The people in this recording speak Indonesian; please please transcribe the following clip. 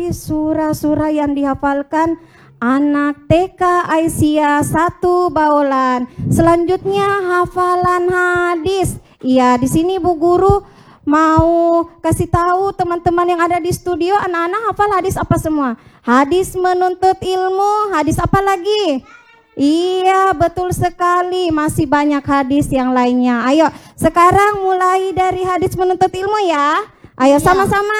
Surah-surah yang dihafalkan anak TK Aisyah 1 Baolan. Selanjutnya hafalan hadis. Iya, di sini Bu Guru mau kasih tahu teman-teman yang ada di studio, anak-anak hafal hadis apa semua? Hadis menuntut ilmu, hadis apa lagi? Iya, betul sekali. Masih banyak hadis yang lainnya. Ayo, sekarang mulai dari hadis menuntut ilmu ya. Ayo sama-sama.